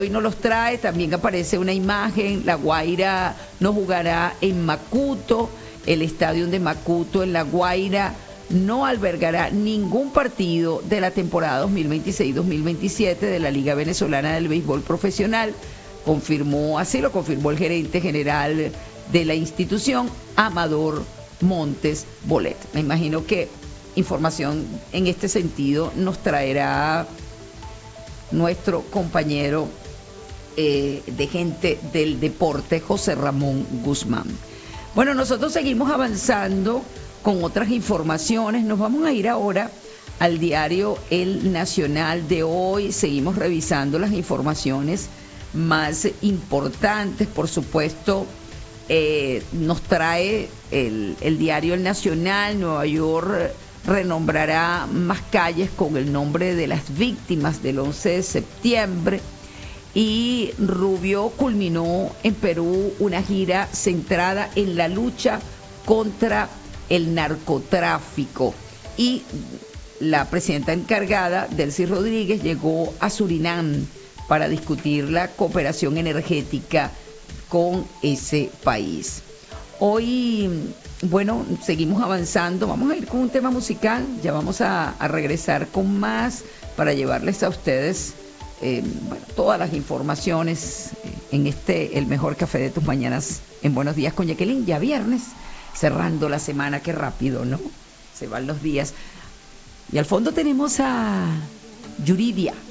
Hoy nos los trae, también aparece una imagen. La Guaira no jugará en Macuto. El estadio de Macuto en La Guaira no albergará ningún partido de la temporada 2026-2027 de la Liga Venezolana del Béisbol Profesional. Así lo confirmó el gerente general de la institución, Amador Montes Bolet. Me imagino que información en este sentido nos traerá nuestro compañero de gente del deporte, José Ramón Guzmán. Bueno, nosotros seguimos avanzando con otras informaciones. Nos vamos a ir ahora al diario El Nacional de hoy. Seguimos revisando las informaciones más importantes. Por supuesto, nos trae el diario El Nacional. Nueva York renombrará más calles con el nombre de las víctimas del 11 de septiembre. Y Rubio culminó en Perú una gira centrada en la lucha contra el narcotráfico. Y la presidenta encargada, Delcy Rodríguez, llegó a Surinam para discutir la cooperación energética con ese país. Hoy, bueno, seguimos avanzando. Vamos a ir con un tema musical. Ya vamos a regresar con más para llevarles a ustedes todas las informaciones en el mejor café de tus mañanas en Buenos Días con Jacqueline. Ya viernes, cerrando la semana, qué rápido, ¿no? Se van los días. Y al fondo tenemos a Yuridia.